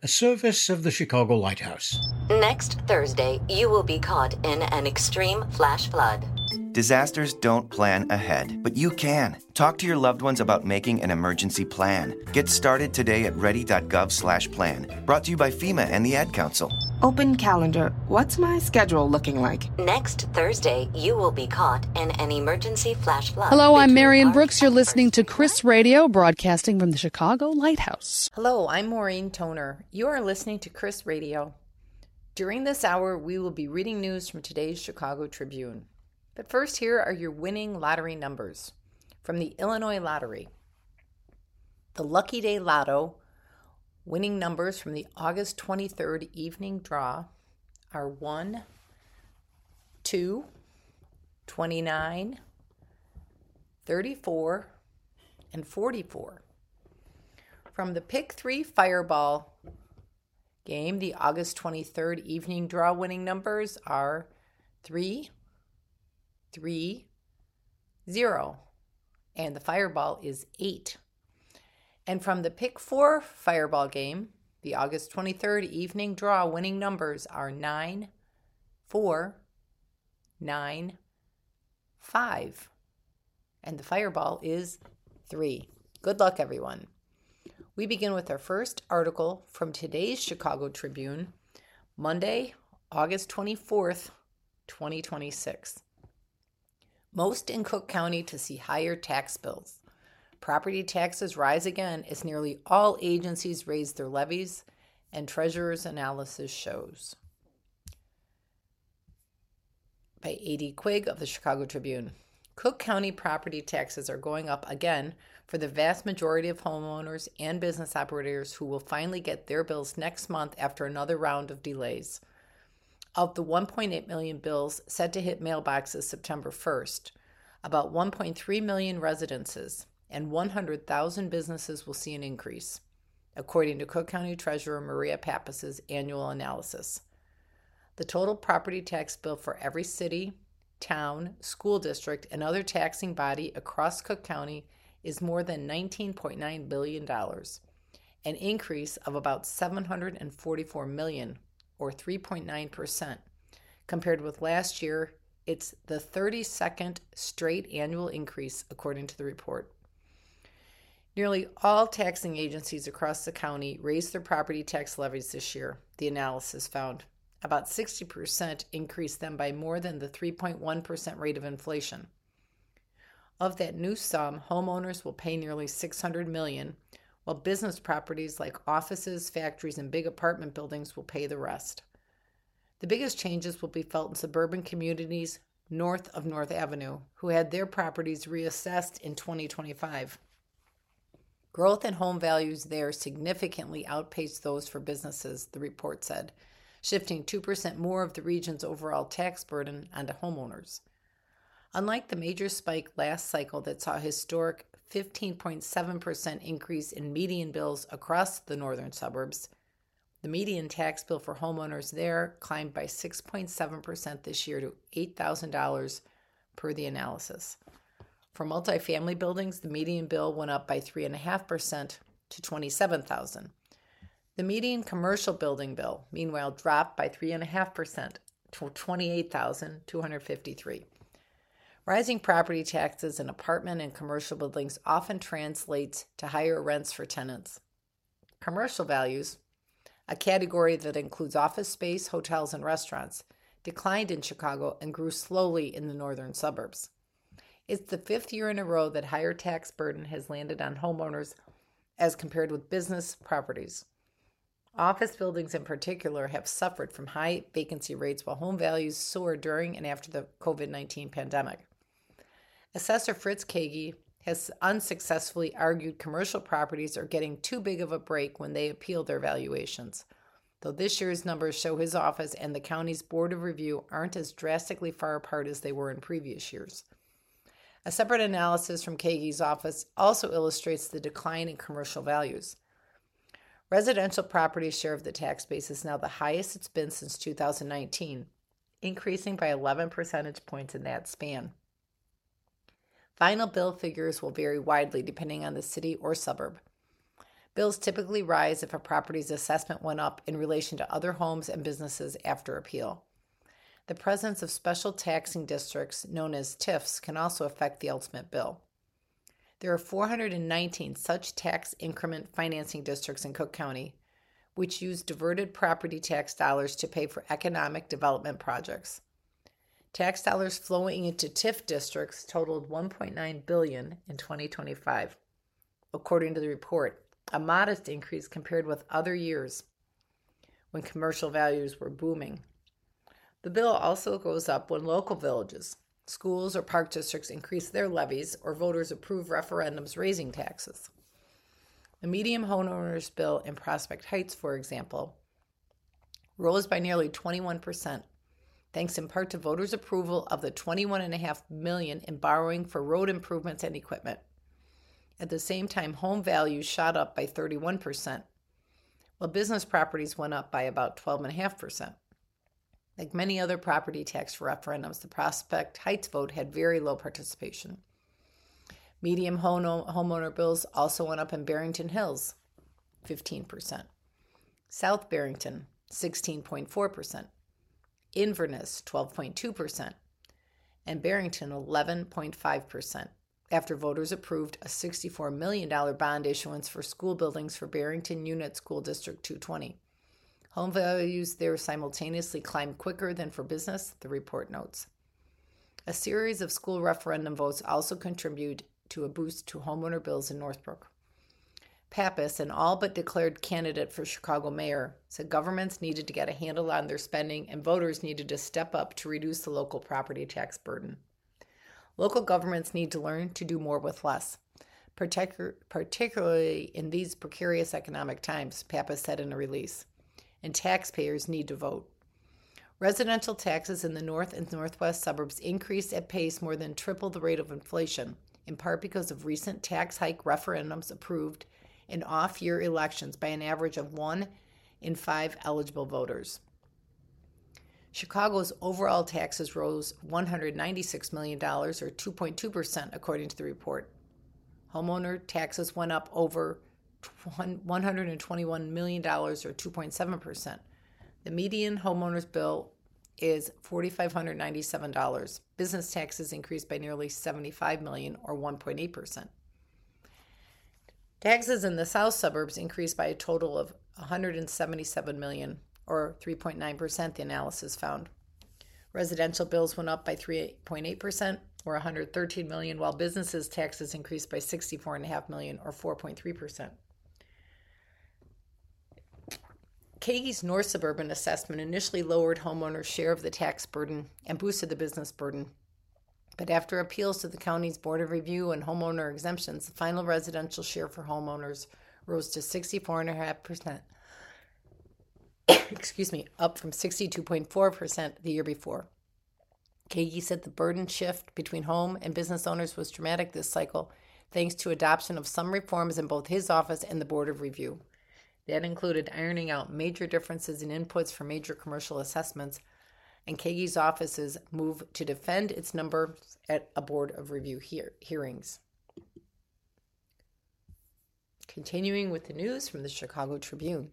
a service of the Chicago Lighthouse. Next Thursday, you will be caught in an extreme flash flood. Disasters don't plan ahead, but you can. Talk to your loved ones about making an emergency plan. Get started today at ready.gov/plan. Brought to you by FEMA and the Ad Council. Open calendar. What's my schedule looking like? Next Thursday, you will be caught in an emergency flash flood. Hello, I'm Marion Brooks. You're listening to Chris Radio, broadcasting from the Chicago Lighthouse. Hello, I'm Maureen Toner. You are listening to Chris Radio. During this hour, we will be reading news from today's Chicago Tribune. But first, here are your winning lottery numbers from the Illinois Lottery. The Lucky Day Lotto winning numbers from the August 23rd evening draw are 1, 2, 29, 34, and 44. From the Pick 3 Fireball game, the August 23rd evening draw winning numbers are 3, 3, 0, and the Fireball is 8. And from the Pick 4 Fireball game, the August 23rd evening draw winning numbers are 9, 4, 9, 5, and the Fireball is 3. Good luck, everyone. We begin with our first article from today's Chicago Tribune, Monday, August 24th, 2026. Most in Cook County to see higher tax bills. Property taxes rise again as nearly all agencies raise their levies, and Treasurer's analysis shows. By A.D. Quigg of the Chicago Tribune. Cook County property taxes are going up again for the vast majority of homeowners and business operators who will finally get their bills next month after another round of delays. Of the 1.8 million bills set to hit mailboxes September 1st, about 1.3 million residences and 100,000 businesses will see an increase, according to Cook County Treasurer Maria Pappas's annual analysis. The total property tax bill for every city, town, school district, and other taxing body across Cook County is more than $19.9 billion, an increase of about $744 million, or 3.9%. Compared with last year, it's the 32nd straight annual increase, according to the report. Nearly all taxing agencies across the county raised their property tax levies this year, the analysis found. About 60% increased them by more than the 3.1% rate of inflation. Of that new sum, homeowners will pay nearly $600 million, while business properties like offices, factories, and big apartment buildings will pay the rest. The biggest changes will be felt in suburban communities north of North Avenue, who had their properties reassessed in 2025. Growth in home values there significantly outpaced those for businesses, the report said, shifting 2% more of the region's overall tax burden onto homeowners. Unlike the major spike last cycle that saw a historic 15.7% increase in median bills across the northern suburbs, the median tax bill for homeowners there climbed by 6.7% this year to $8,000 per the analysis. For multifamily buildings, the median bill went up by 3.5% to $27,000. The median commercial building bill, meanwhile, dropped by 3.5% to $28,253. Rising property taxes in apartment and commercial buildings often translates to higher rents for tenants. Commercial values, a category that includes office space, hotels, and restaurants, declined in Chicago and grew slowly in the northern suburbs. It's the 5th year in a row that higher tax burden has landed on homeowners as compared with business properties. Office buildings in particular have suffered from high vacancy rates while home values soared during and after the COVID-19 pandemic. Assessor Fritz Kagi has unsuccessfully argued commercial properties are getting too big of a break when they appeal their valuations, though this year's numbers show his office and the county's Board of Review aren't as drastically far apart as they were in previous years. A separate analysis from Kagi's office also illustrates the decline in commercial values. Residential property's share of the tax base is now the highest it's been since 2019, increasing by 11 percentage points in that span. Final bill figures will vary widely depending on the city or suburb. Bills typically rise if a property's assessment went up in relation to other homes and businesses after appeal. The presence of special taxing districts, known as TIFs, can also affect the ultimate bill. There are 419 such tax increment financing districts in Cook County, which use diverted property tax dollars to pay for economic development projects. Tax dollars flowing into TIF districts totaled $1.9 billion in 2025, according to the report, a modest increase compared with other years when commercial values were booming. The bill also goes up when local villages, schools, or park districts increase their levies or voters approve referendums raising taxes. The median homeowners bill in Prospect Heights, for example, rose by nearly 21%, thanks in part to voters' approval of the $21.5 million in borrowing for road improvements and equipment. At the same time, home values shot up by 31%, while business properties went up by about 12.5%. Like many other property tax referendums, the Prospect Heights vote had very low participation. Median homeowner bills also went up in Barrington Hills, 15%. South Barrington, 16.4%. Inverness, 12.2%. And Barrington, 11.5%. After voters approved a $64 million bond issuance for school buildings for Barrington Unit School District 220. Home values there simultaneously climbed quicker than for business, the report notes. A series of school referendum votes also contributed to a boost to homeowner bills in Northbrook. Pappas, an all but declared candidate for Chicago mayor, said governments needed to get a handle on their spending and voters needed to step up to reduce the local property tax burden. Local governments need to learn to do more with less, particularly in these precarious economic times, Pappas said in a release. And taxpayers need to vote. Residential taxes in the north and northwest suburbs increased at pace more than triple the rate of inflation, in part because of recent tax hike referendums approved in off-year elections by an average of 1 in 5 eligible voters. Chicago's overall taxes rose $196 million, or 2.2%, according to the report. Homeowner taxes went up over $121 million, or 2.7%. The median homeowner's bill is $4,597. Business taxes increased by nearly $75 million, or 1.8%. Taxes in the south suburbs increased by a total of $177 million, or 3.9%, the analysis found. Residential bills went up by 3.8%, or $113 million, while businesses' taxes increased by $64.5 million, or 4.3%. Kagi's North Suburban assessment initially lowered homeowners' share of the tax burden and boosted the business burden. But after appeals to the county's Board of Review and homeowner exemptions, the final residential share for homeowners rose to 64.5%. Up from 62.4% the year before. Kagi said the burden shift between home and business owners was dramatic this cycle, thanks to adoption of some reforms in both his office and the Board of Review. That included ironing out major differences in inputs for major commercial assessments, and Kagi's office's move to defend its numbers at a Board of Review hearings. Continuing with the news from the Chicago Tribune.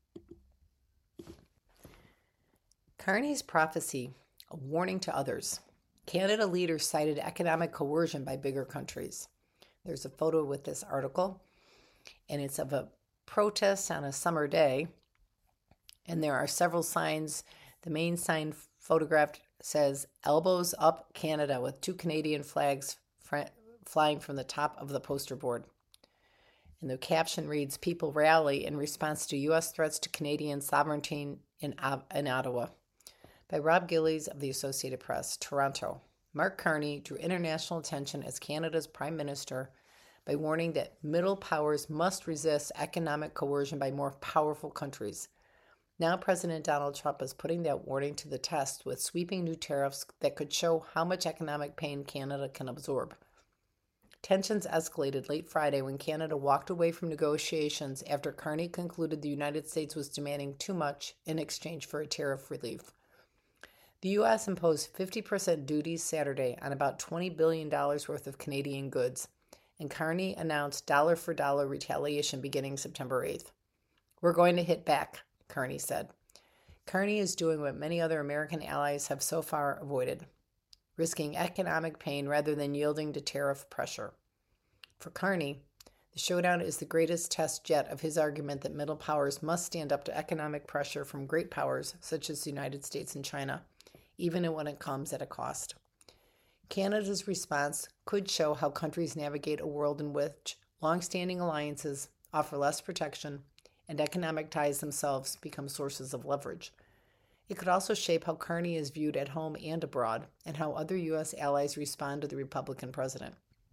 Carney's prophecy, a warning to others. Canada leaders cited economic coercion by bigger countries. There's a photo with this article, and it's of a protest on a summer day, and there are several signs. The main sign photographed says "Elbows Up Canada" with 2 Canadian flags flying from the top of the poster board. And the caption reads, "People rally in response to U.S. threats to Canadian sovereignty in Ottawa," by Rob Gillies of the Associated Press, Toronto. Mark Carney drew international attention as Canada's Prime Minister by warning that middle powers must resist economic coercion by more powerful countries. Now President Donald Trump is putting that warning to the test with sweeping new tariffs that could show how much economic pain Canada can absorb. Tensions escalated late Friday when Canada walked away from negotiations after Carney concluded the United States was demanding too much in exchange for a tariff relief. The U.S. imposed 50% duties Saturday on about $20 billion worth of Canadian goods, and Carney announced dollar-for-dollar retaliation beginning September 8th. "We're going to hit back," Carney said. Carney is doing what many other American allies have so far avoided, risking economic pain rather than yielding to tariff pressure. For Carney, the showdown is the greatest test yet of his argument that middle powers must stand up to economic pressure from great powers such as the United States and China, even when it comes at a cost. Canada's response could show how countries navigate a world in which long-standing alliances offer less protection and economic ties themselves become sources of leverage. It could also shape how Carney is viewed at home and abroad, and how other U.S. allies respond to the Republican president.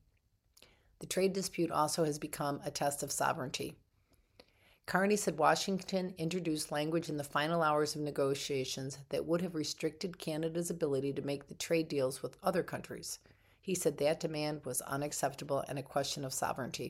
The trade dispute also has become a test of sovereignty. Carney said Washington introduced language in the final hours of negotiations that would have restricted Canada's ability to make the trade deals with other countries. He said that demand was unacceptable and a question of sovereignty.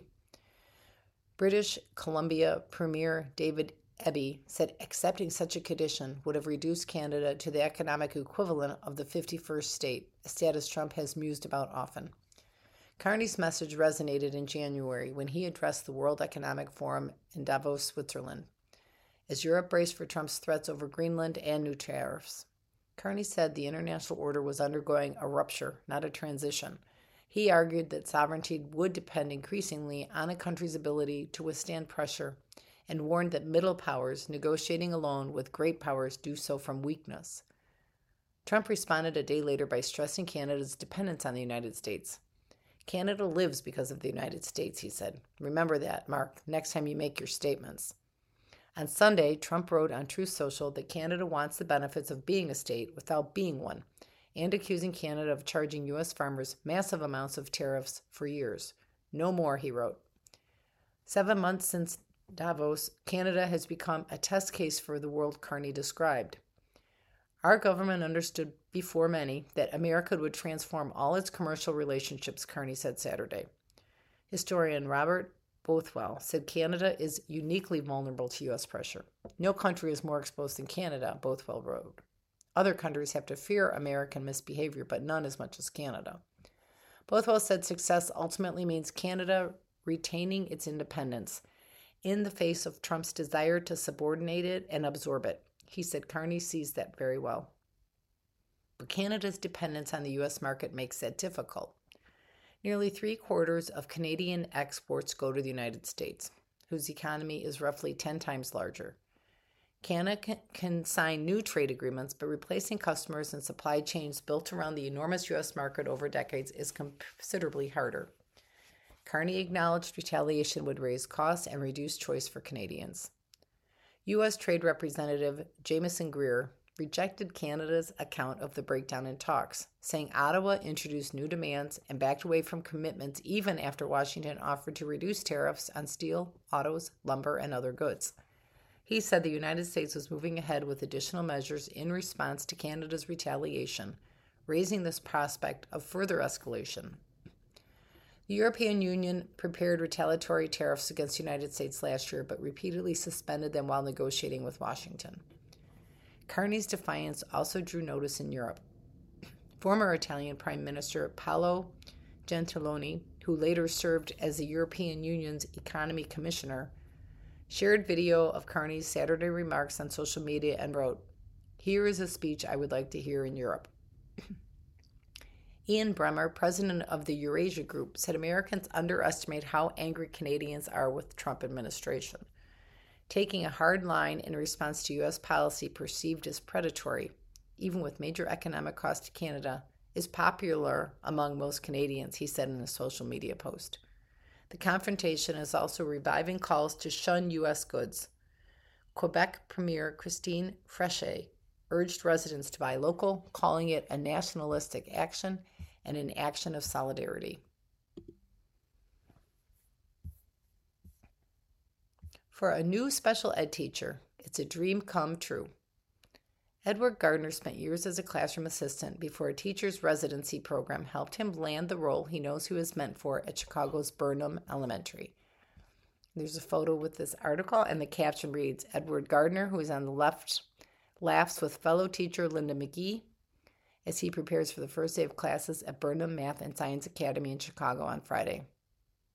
British Columbia Premier David Eby said accepting such a condition would have reduced Canada to the economic equivalent of the 51st state, a status Trump has mused about often. Carney's message resonated in January when he addressed the World Economic Forum in Davos, Switzerland, as Europe braced for Trump's threats over Greenland and new tariffs. Carney said the international order was undergoing a rupture, not a transition. He argued that sovereignty would depend increasingly on a country's ability to withstand pressure, and warned that middle powers negotiating alone with great powers do so from weakness. Trump responded a day later by stressing Canada's dependence on the United States. "Canada lives because of the United States," he said. "Remember that, Mark, next time you make your statements." On Sunday, Trump wrote on Truth Social that Canada wants the benefits of being a state without being one, and accusing Canada of charging U.S. farmers massive amounts of tariffs for years. "No more," he wrote. 7 months since Davos, Canada has become a test case for the world Carney described. "Our government understood before many that America would transform all its commercial relationships," Carney said Saturday. Historian Robert Bothwell said Canada is uniquely vulnerable to U.S. pressure. "No country is more exposed than Canada," Bothwell wrote. "Other countries have to fear American misbehavior, but none as much as Canada." Bothwell said success ultimately means Canada retaining its independence in the face of Trump's desire to subordinate it and absorb it. He said Carney sees that very well. But Canada's dependence on the U.S. market makes that difficult. Nearly 3/4 of Canadian exports go to the United States, whose economy is roughly 10 times larger. Canada can sign new trade agreements, but replacing customers and supply chains built around the enormous U.S. market over decades is considerably harder. Carney acknowledged retaliation would raise costs and reduce choice for Canadians. U.S. Trade Representative Jamieson Greer rejected Canada's account of the breakdown in talks, saying Ottawa introduced new demands and backed away from commitments even after Washington offered to reduce tariffs on steel, autos, lumber, and other goods. He said the United States was moving ahead with additional measures in response to Canada's retaliation, raising this prospect of further escalation. The European Union prepared retaliatory tariffs against the United States last year, but repeatedly suspended them while negotiating with Washington. Carney's defiance also drew notice in Europe. Former Italian Prime Minister Paolo Gentiloni, who later served as the European Union's Economy Commissioner, shared video of Carney's Saturday remarks on social media and wrote, "Here is a speech I would like to hear in Europe." Ian Bremmer, president of the Eurasia Group, said Americans underestimate how angry Canadians are with the Trump administration. Taking a hard line in response to U.S. policy perceived as predatory, even with major economic cost to Canada, is popular among most Canadians, he said in a social media post. The confrontation is also reviving calls to shun U.S. goods. Quebec Premier Christine Frechet urged residents to buy local, calling it a nationalistic action and an action of solidarity. For a new special ed teacher, it's a dream come true. Edward Gardner spent years as a classroom assistant before a teacher's residency program helped him land the role he knows he was meant for at Chicago's Burnham Elementary. There's a photo with this article, and the caption reads, Edward Gardner, who is on the left, laughs with fellow teacher Linda McGee as he prepares for the first day of classes at Burnham Math and Science Academy in Chicago on Friday.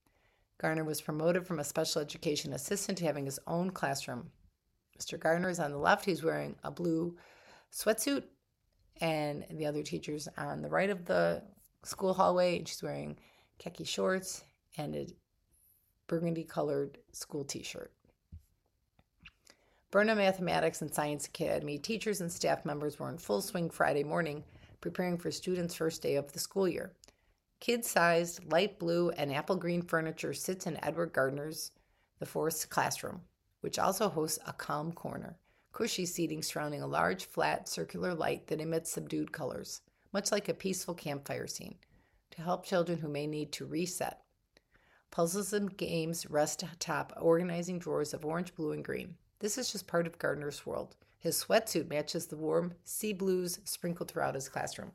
Gardner was promoted from a special education assistant to having his own classroom. Mr. Gardner is on the left. He's wearing a blue sweatsuit, and the other teacher's on the right of the school hallway, and she's wearing khaki shorts and a burgundy-colored school t-shirt. Burnham Mathematics and Science Academy teachers and staff members were in full swing Friday morning, preparing for students' first day of the school year. Kid-sized, light blue and apple green furniture sits in Edward Gardner's The Forest classroom, which also hosts a calm corner, cushy seating surrounding a large, flat, circular light that emits subdued colors, much like a peaceful campfire scene, to help children who may need to reset. Puzzles and games rest atop organizing drawers of orange, blue, and green. This is just part of Gardner's world. His sweatsuit matches the warm sea blues sprinkled throughout his classroom.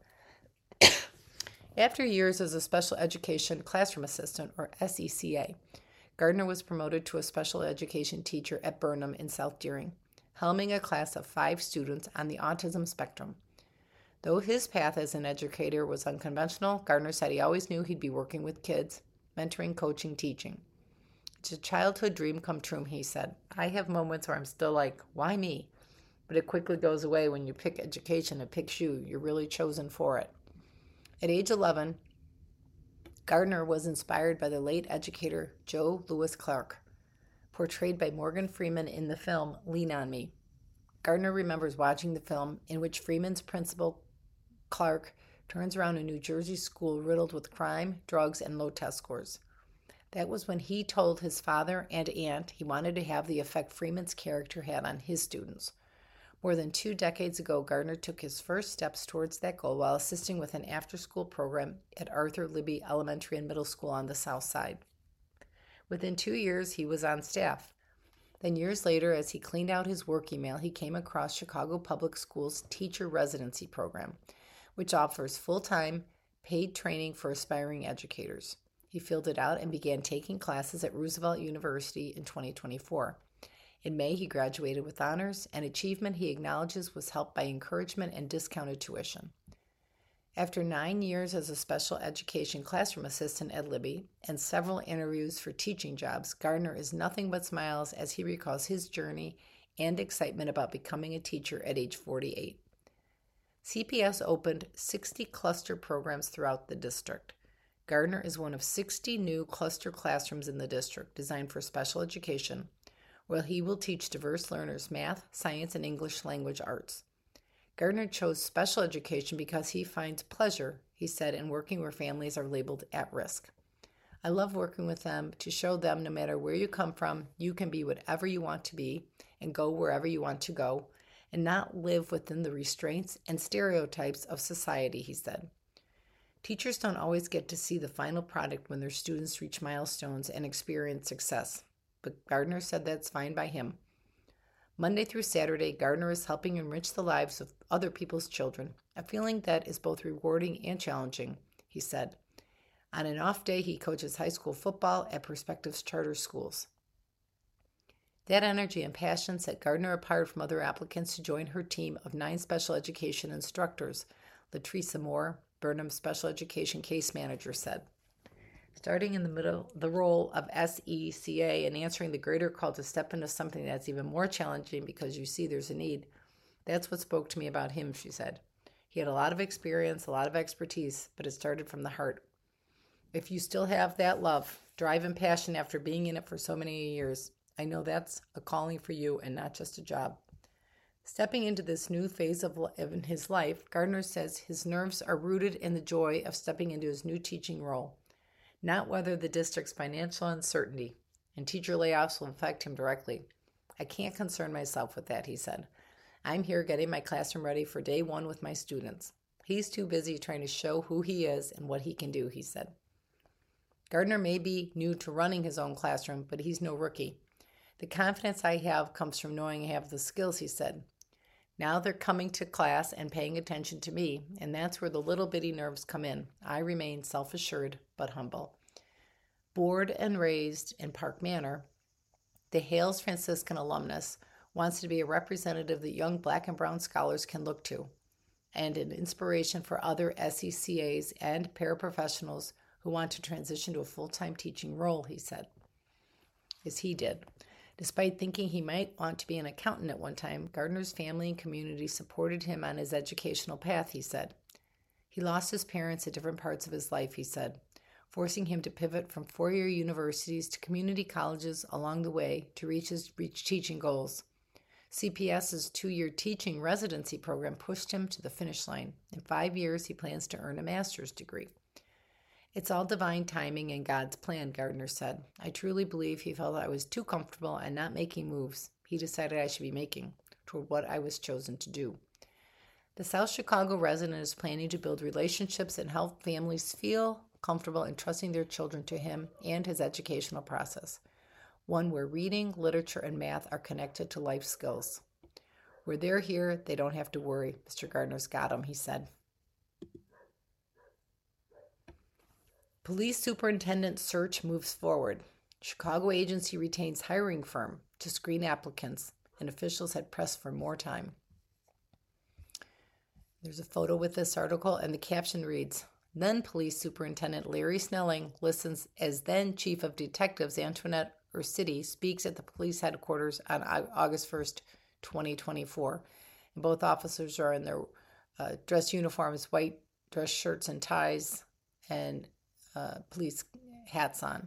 After years as a special education classroom assistant, or SECA, Gardner was promoted to a special education teacher at Burnham in South Deering, helming a class of 5 students on the autism spectrum. Though his path as an educator was unconventional, Gardner said he always knew he'd be working with kids, mentoring, coaching, teaching. It's a childhood dream come true, he said. I have moments where I'm still like, why me? But it quickly goes away when you pick education, it picks you. You're really chosen for it. At age 11, Gardner was inspired by the late educator Joe Louis Clark, portrayed by Morgan Freeman in the film Lean on Me. Gardner remembers watching the film in which Freeman's principal, Clark, turns around a New Jersey school riddled with crime, drugs, and low test scores. That was when he told his father and aunt he wanted to have the effect Freeman's character had on his students. More than 2 decades ago, Gardner took his first steps towards that goal while assisting with an after-school program at Arthur Libby Elementary and Middle School on the South Side. Within 2 years, he was on staff. Then years later, as he cleaned out his work email, he came across Chicago Public Schools' Teacher Residency Program, which offers full-time, paid training for aspiring educators. He filled it out and began taking classes at Roosevelt University in 2024. In May, he graduated with honors, an achievement he acknowledges was helped by encouragement and discounted tuition. After 9 years as a special education classroom assistant at Libby and several interviews for teaching jobs, Gardner is nothing but smiles as he recalls his journey and excitement about becoming a teacher at age 48. CPS opened 60 cluster programs throughout the district. Gardner is one of 60 new cluster classrooms in the district designed for special education, where he will teach diverse learners math, science, and English language arts. Gardner chose special education because he finds pleasure, he said, in working where families are labeled at risk. I love working with them to show them no matter where you come from, you can be whatever you want to be and go wherever you want to go and not live within the restraints and stereotypes of society, he said. Teachers don't always get to see the final product when their students reach milestones and experience success, but Gardner said that's fine by him. Monday through Saturday, Gardner is helping enrich the lives of other people's children, a feeling that is both rewarding and challenging, he said. On an off day, he coaches high school football at Perspectives Charter Schools. That energy and passion set Gardner apart from other applicants to join her team of 9 special education instructors, Latricia Moore, Burnham's special education case manager, said. Starting in the role of SECA and answering the greater call to step into something that's even more challenging because you see there's a need, that's what spoke to me about him, she said. He had a lot of experience, a lot of expertise, but it started from the heart. If you still have that love, drive, and passion after being in it for so many years, I know that's a calling for you and not just a job. Stepping into this new phase of his life, Gardner says his nerves are rooted in the joy of stepping into his new teaching role, not whether the district's financial uncertainty and teacher layoffs will affect him directly. I can't concern myself with that, he said. I'm here getting my classroom ready for day 1 with my students. He's too busy trying to show who he is and what he can do, he said. Gardner may be new to running his own classroom, but he's no rookie. The confidence I have comes from knowing I have the skills, he said. Now they're coming to class and paying attention to me, and that's where the little bitty nerves come in. I remain self-assured but humble. Born and raised in Park Manor, the Hales Franciscan alumnus wants to be a representative that young black and brown scholars can look to, and an inspiration for other SECAs and paraprofessionals who want to transition to a full-time teaching role, he said. as he did. Despite thinking he might want to be an accountant at one time, Gardner's family and community supported him on his educational path, he said. He lost his parents at different parts of his life, he said, forcing him to pivot from four-year universities to community colleges along the way to reach teaching goals. CPS's 2-year teaching residency program pushed him to the finish line. In 5 years, he plans to earn a master's degree. It's all divine timing and God's plan, Gardner said. I truly believe he felt I was too comfortable and not making moves he decided I should be making toward what I was chosen to do. The South Chicago resident is planning to build relationships and help families feel comfortable entrusting their children to him and his educational process, one where reading, literature, and math are connected to life skills. Where they're here, they don't have to worry. Mr. Gardner's got them, he said. Police superintendent search moves forward. Chicago agency retains hiring firm to screen applicants, and officials had pressed for more time. There's a photo with this article, and the caption reads, Then Police Superintendent Larry Snelling listens as then Chief of Detectives Antoinette Ursitti speaks at the police headquarters on August 1st, 2024. And both officers are in their dress uniforms, white dress shirts and ties, and police hats on.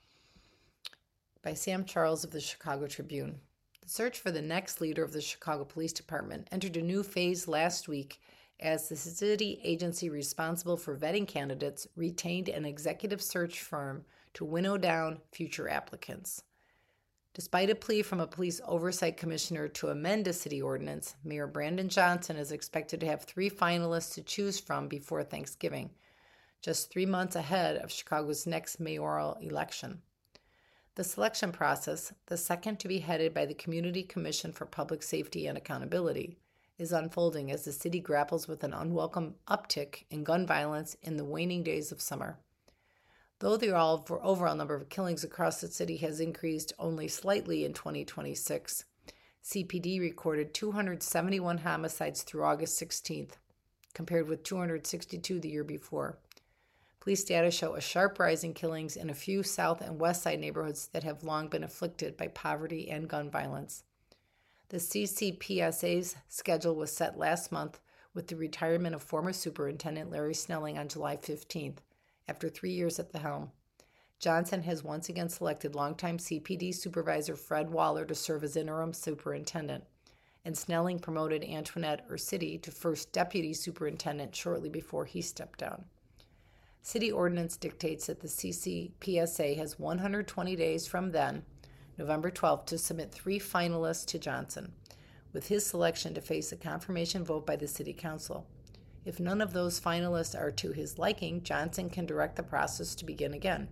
By Sam Charles of the Chicago Tribune. The search for the next leader of the Chicago Police Department entered a new phase last week as the city agency responsible for vetting candidates retained an executive search firm to winnow down future applicants. Despite a plea from a police oversight commissioner to amend a city ordinance, Mayor Brandon Johnson is expected to have 3 finalists to choose from before Thanksgiving, just 3 months ahead of Chicago's next mayoral election. The selection process, the second to be headed by the Community Commission for Public Safety and Accountability, is unfolding as the city grapples with an unwelcome uptick in gun violence in the waning days of summer. Though the overall number of killings across the city has increased only slightly in 2026, CPD recorded 271 homicides through August 16th, compared with 262 the year before. Police data show a sharp rise in killings in a few South and West Side neighborhoods that have long been afflicted by poverty and gun violence. The CCPSA's schedule was set last month with the retirement of former Superintendent Larry Snelling on July 15th, after 3 years at the helm. Johnson has once again selected longtime CPD Supervisor Fred Waller to serve as interim superintendent, and Snelling promoted Antoinette Ursitti to first deputy superintendent shortly before he stepped down. City ordinance dictates that the CCPSA has 120 days from then, November 12th, to submit 3 finalists to Johnson, with his selection to face a confirmation vote by the City Council. If none of those finalists are to his liking, Johnson can direct the process to begin again.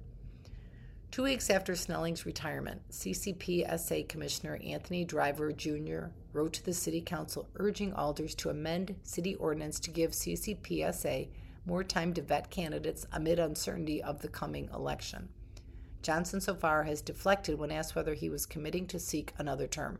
2 weeks after Snelling's retirement, CCPSA Commissioner Anthony Driver Jr. wrote to the City Council urging alders to amend city ordinance to give CCPSA more time to vet candidates amid uncertainty of the coming election. Johnson so far has deflected when asked whether he was committing to seek another term.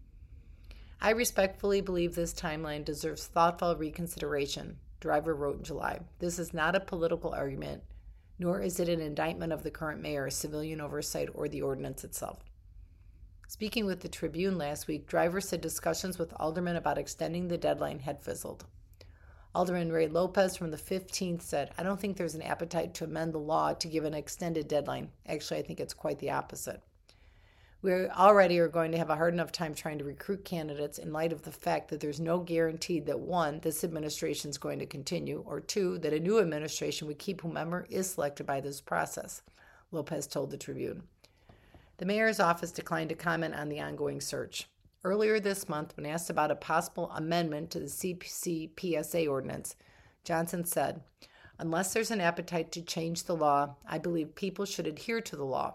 I respectfully believe this timeline deserves thoughtful reconsideration, Driver wrote in July. This is not a political argument, nor is it an indictment of the current mayor, civilian oversight, or the ordinance itself. Speaking with the Tribune last week, Driver said discussions with aldermen about extending the deadline had fizzled. Alderman Ray Lopez from the 15th said, I don't think there's an appetite to amend the law to give an extended deadline. Actually, I think it's quite the opposite. We already are going to have a hard enough time trying to recruit candidates in light of the fact that there's no guarantee that 1, this administration is going to continue, or 2, that a new administration would keep whomever is selected by this process, Lopez told the Tribune. The mayor's office declined to comment on the ongoing search. Earlier this month, when asked about a possible amendment to the CCPSA ordinance, Johnson said, unless there's an appetite to change the law, I believe people should adhere to the law.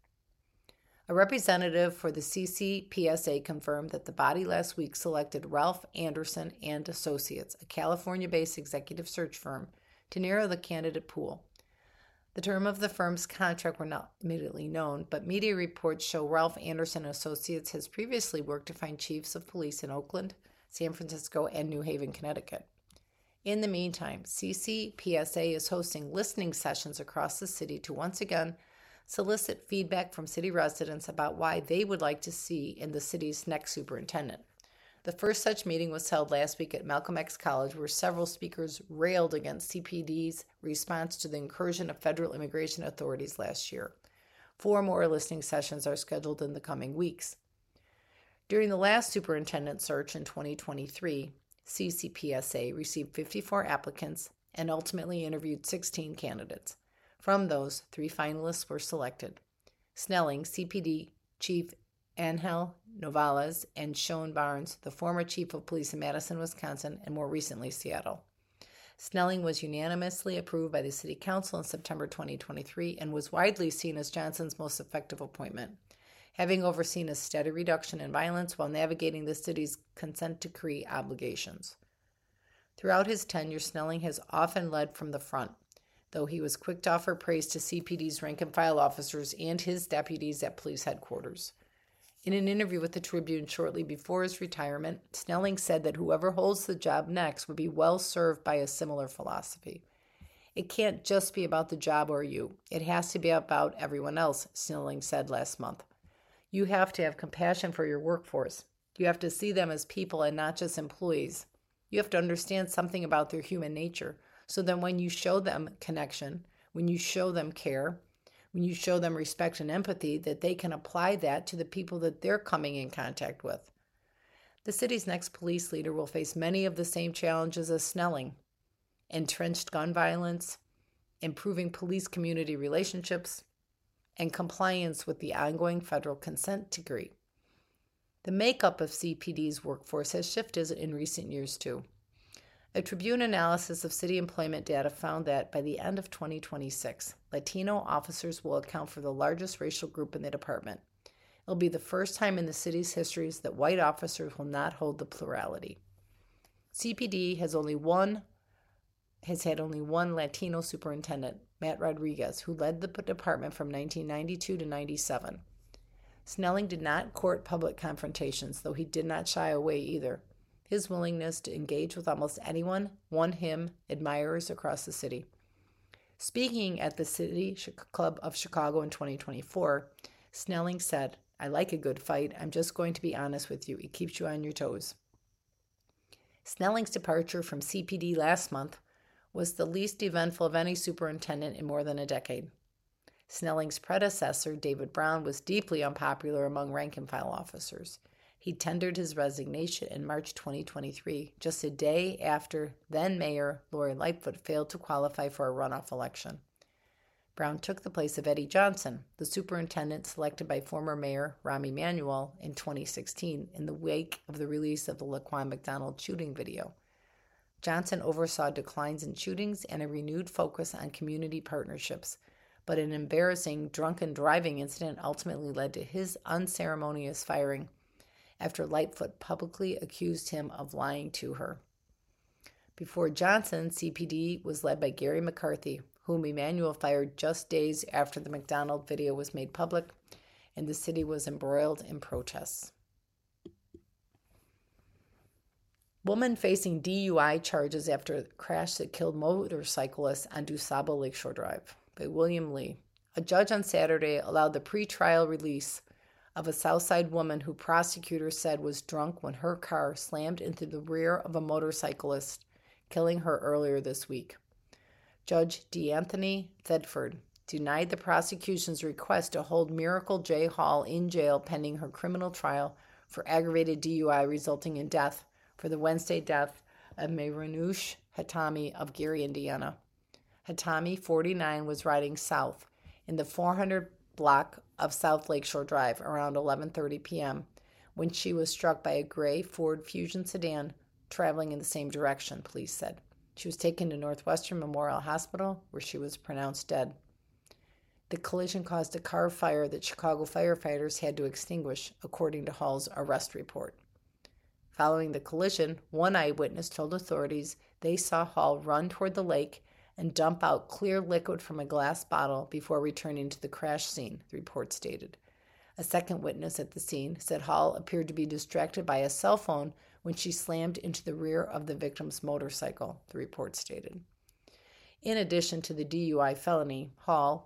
A representative for the CCPSA confirmed that the body last week selected Ralph Anderson and Associates, a California-based executive search firm, to narrow the candidate pool. The term of the firm's contract were not immediately known, but media reports show Ralph Anderson Associates has previously worked to find chiefs of police in Oakland, San Francisco, and New Haven, Connecticut. In the meantime, CCPSA is hosting listening sessions across the city to once again solicit feedback from city residents about why they would like to see in the city's next superintendent. The first such meeting was held last week at Malcolm X College, where several speakers railed against CPD's response to the incursion of federal immigration authorities last year. 4 more listening sessions are scheduled in the coming weeks. During the last superintendent search in 2023, CCPSA received 54 applicants and ultimately interviewed 16 candidates. From those, 3 finalists were selected: Snelling CPD Chief Angel Novales and Sean Barnes, the former chief of police in Madison, Wisconsin, and more recently Seattle. Snelling was unanimously approved by the City Council in September 2023 and was widely seen as Johnson's most effective appointment, having overseen a steady reduction in violence while navigating the city's consent decree obligations. Throughout his tenure, Snelling has often led from the front, though he was quick to offer praise to CPD's rank-and-file officers and his deputies at police headquarters. In an interview with the Tribune shortly before his retirement, Snelling said that whoever holds the job next would be well served by a similar philosophy. It can't just be about the job or you. It has to be about everyone else, Snelling said last month. You have to have compassion for your workforce. You have to see them as people and not just employees. You have to understand something about their human nature, so that when you show them connection, when you show them care, when you show them respect and empathy, that they can apply that to the people that they're coming in contact with. The city's next police leader will face many of the same challenges as Snelling: entrenched gun violence, improving police community relationships, and compliance with the ongoing federal consent decree. The makeup of CPD's workforce has shifted in recent years too. A Tribune analysis of city employment data found that by the end of 2026, Latino officers will account for the largest racial group in the department. It'll be the first time in the city's history that white officers will not hold the plurality. CPD has had only one Latino superintendent, Matt Rodriguez, who led the department from 1992 to 97. Snelling did not court public confrontations, though he did not shy away either. His willingness to engage with almost anyone won him admirers across the city. Speaking at the City Club of Chicago in 2024, Snelling said, "I like a good fight. I'm just going to be honest with you. It keeps you on your toes." Snelling's departure from CPD last month was the least eventful of any superintendent in more than a decade. Snelling's predecessor, David Brown, was deeply unpopular among rank-and-file officers. He tendered his resignation in March 2023, just a day after then-Mayor Lori Lightfoot failed to qualify for a runoff election. Brown took the place of Eddie Johnson, the superintendent selected by former Mayor Rahm Emanuel in 2016 in the wake of the release of the Laquan McDonald shooting video. Johnson oversaw declines in shootings and a renewed focus on community partnerships, but an embarrassing drunken driving incident ultimately led to his unceremonious firing after Lightfoot publicly accused him of lying to her. Before Johnson, CPD was led by Gary McCarthy, whom Emanuel fired just days after the McDonald video was made public, and the city was embroiled in protests. Woman facing DUI charges after a crash that killed motorcyclists on DuSable Lakeshore Drive, by William Lee. A judge on Saturday allowed the pre-trial release of a Southside woman who prosecutors said was drunk when her car slammed into the rear of a motorcyclist, killing her earlier this week. Judge DeAnthony Thedford denied the prosecution's request to hold Miracle J. Hall in jail pending her criminal trial for aggravated DUI resulting in death for the Wednesday death of Mehranoush Hatami of Gary, Indiana. Hatami, 49, was riding south in the 400 block of South Lakeshore Drive around 11:30 p.m. when she was struck by a gray Ford Fusion sedan traveling in the same direction, police said. She was taken to Northwestern Memorial Hospital, where she was pronounced dead. The collision caused a car fire that Chicago firefighters had to extinguish, according to Hall's arrest report. Following the collision, one eyewitness told authorities they saw Hall run toward the lake and dump out clear liquid from a glass bottle before returning to the crash scene, the report stated. A second witness at the scene said Hall appeared to be distracted by a cell phone when she slammed into the rear of the victim's motorcycle, the report stated. In addition to the DUI felony, Hall,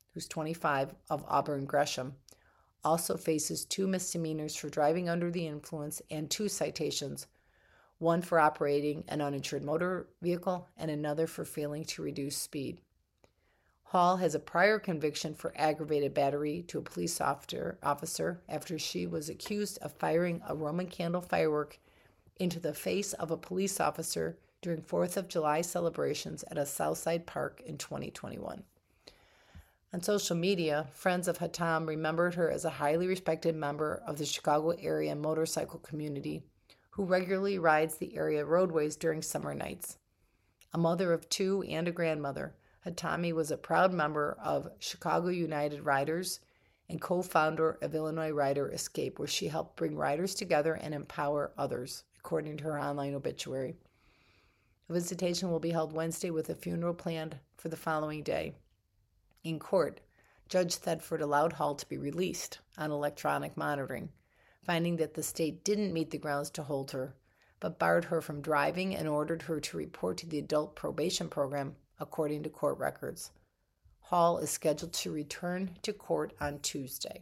who's 25, of Auburn Gresham, also faces 2 misdemeanors for driving under the influence and 2 citations, one for operating an uninsured motor vehicle and another for failing to reduce speed. Hall has a prior conviction for aggravated battery to a police officer after she was accused of firing a Roman candle firework into the face of a police officer during 4th of July celebrations at a Southside park in 2021. On social media, friends of Hatam remembered her as a highly respected member of the Chicago area motorcycle community who regularly rides the area roadways during summer nights. A mother of 2 and a grandmother, Hatami was a proud member of Chicago United Riders and co-founder of Illinois Rider Escape, where she helped bring riders together and empower others, according to her online obituary. A visitation will be held Wednesday with a funeral planned for the following day. In court, Judge Thedford allowed Hall to be released on electronic monitoring, finding that the state didn't meet the grounds to hold her, but barred her from driving and ordered her to report to the adult probation program, according to court records. Hall is scheduled to return to court on Tuesday.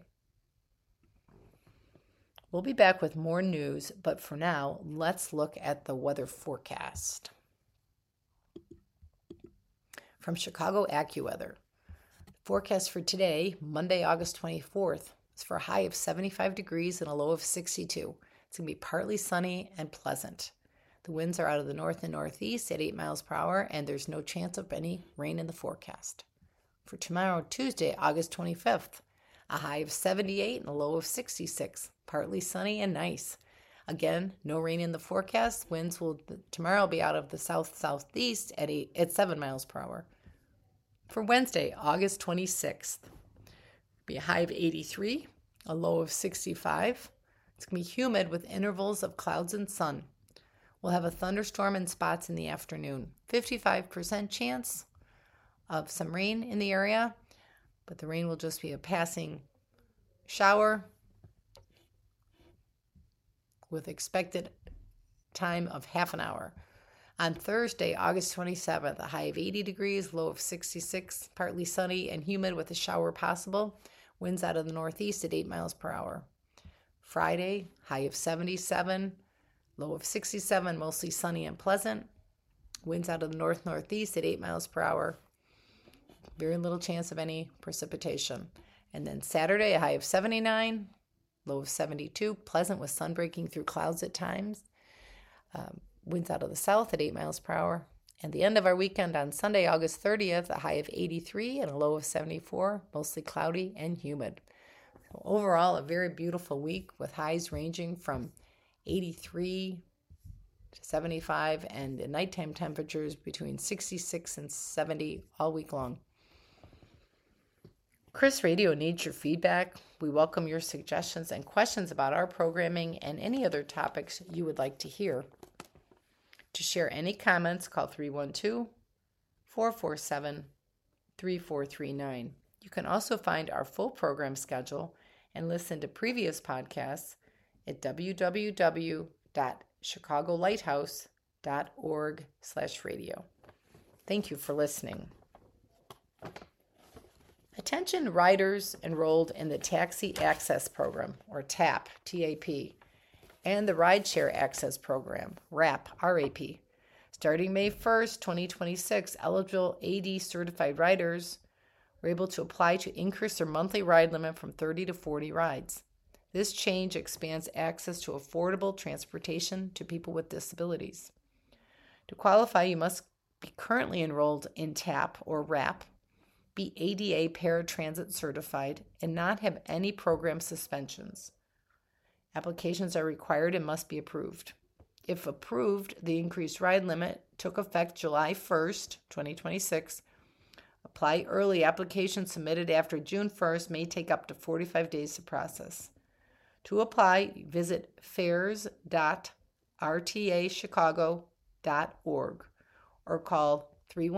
We'll be back with more news, but for now, let's look at the weather forecast. From Chicago AccuWeather. Forecast for today, Monday, August 24th, is for a high of 75 degrees and a low of 62. It's going to be partly sunny and pleasant. The winds are out of the north and northeast at 8 miles per hour, and there's no chance of any rain in the forecast. For tomorrow, Tuesday, August 25th, a high of 78 and a low of 66. Partly sunny and nice. Again, no rain in the forecast. Winds will tomorrow be out of the south-southeast at 7 miles per hour. For Wednesday, August 26th, be a high of 83, a low of 65. It's going to be humid with intervals of clouds and sun. We'll have a thunderstorm in spots in the afternoon. 55% chance of some rain in the area, but the rain will just be a passing shower with expected time of half an hour. On Thursday, August 27th, a high of 80 degrees, low of 66, partly sunny and humid with a shower possible. Winds out of the northeast at 8 miles per hour. Friday, high of 77, low of 67, mostly sunny and pleasant. Winds out of the north-northeast at 8 miles per hour. Very little chance of any precipitation. And then Saturday, a high of 79, low of 72, pleasant with sun breaking through clouds at times. Winds out of the south at 8 miles per hour. And the end of our weekend on Sunday, August 30th, a high of 83 and a low of 74, mostly cloudy and humid. So overall, a very beautiful week with highs ranging from 83 to 75 and the nighttime temperatures between 66 and 70 all week long. Chris Radio needs your feedback. We welcome your suggestions and questions about our programming and any other topics you would like to hear. To share any comments, call 312-447-3439. You can also find our full program schedule and listen to previous podcasts at www.chicagolighthouse.org/radio. Thank you for listening. Attention riders enrolled in the Taxi Access Program, or TAP, T-A-P, and the Rideshare Access Program, RAP, R-A-P. Starting May 1st, 2026, eligible AD certified riders were able to apply to increase their monthly ride limit from 30 to 40 rides. This change expands access to affordable transportation to people with disabilities. To qualify, you must be currently enrolled in TAP or RAP, be ADA paratransit certified, and not have any program suspensions. Applications are required and must be approved. If approved, the increased ride limit took effect July 1st, 2026. Apply early. Applications submitted after June 1st may take up to 45 days to process. To apply, visit fares.rtachicago.org or call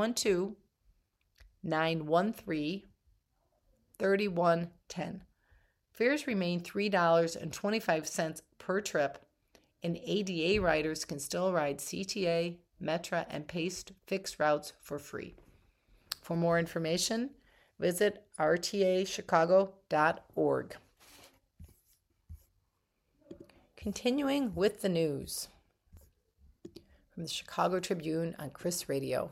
312-913-3110. Fares remain $3.25 per trip, and ADA riders can still ride CTA, Metra, and Pace fixed routes for free. For more information, Visit rtachicago.org. Continuing with the news from the Chicago Tribune on Chris Radio.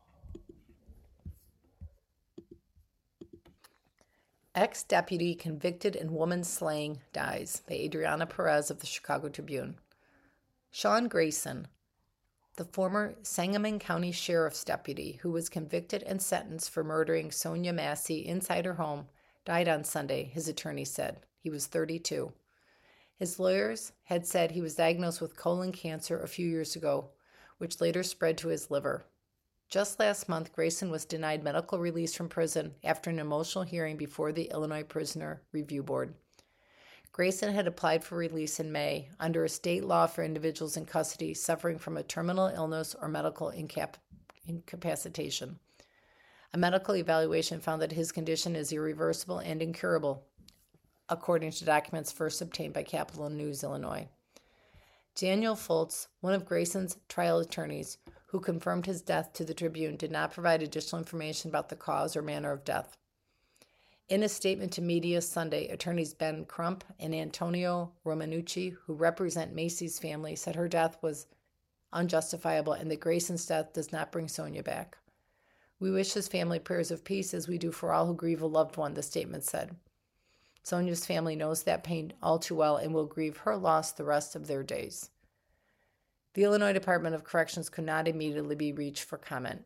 Ex-deputy convicted in woman slaying dies by Adriana Perez of the Chicago Tribune. Sean Grayson, the former Sangamon County Sheriff's deputy who was convicted and sentenced for murdering Sonia Massey inside her home, died on Sunday, his attorney said. He was 32. His lawyers had said he was diagnosed with colon cancer a few years ago, which later spread to his liver. Just last month, Grayson was denied medical release from prison after an emotional hearing before the Illinois Prisoner Review Board. Grayson had applied for release in May under a state law for individuals in custody suffering from a terminal illness or medical incapacitation. A medical evaluation found that his condition is irreversible and incurable, according to documents first obtained by Capital News, Illinois. Daniel Fultz, one of Grayson's trial attorneys, who confirmed his death to the Tribune, did not provide additional information about the cause or manner of death. In a statement to media Sunday, attorneys Ben Crump and Antonio Romanucci, who represent Macy's family, said her death was unjustifiable and that Grayson's death does not bring Sonia back. We wish his family prayers of peace as we do for all who grieve a loved one, the statement said. Sonia's family knows that pain all too well and will grieve her loss the rest of their days. The Illinois Department of Corrections could not immediately be reached for comment.